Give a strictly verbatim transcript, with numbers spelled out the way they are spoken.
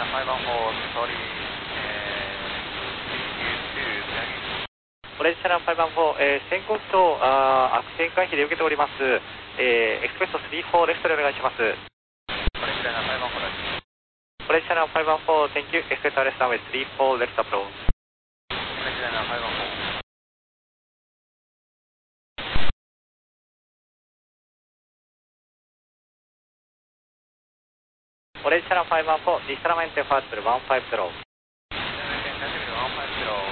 ファイブワンフォー、sorry, オレンジチャナルファイブワンフォー、えー、先行機とあ悪天回避で受けております。えー、エクスプレストスリーフォーレフトでお願いします。 オレンジチャナルファイブワンフォーです。 オレンジチャナルファイブワンフォー、Thank you, expect arrest runway スリーフォーレフトアプローチ。 オレンジチャナルファイブワンフォー。 オレンジチャナルファイブワンフォー、ディスタラメンテファーストルワンファイブゼロ。 ディスタラメンテファーストルワンファイブゼロ。